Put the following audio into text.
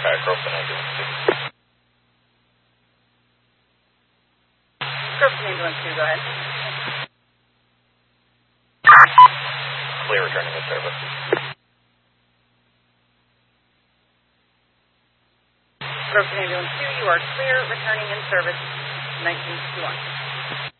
Okay, Groveton Ambulance 2. Groveton Ambulance 2, go ahead. Clear returning to service. Groveton Ambulance 2, you are clear, returning in service, 1961.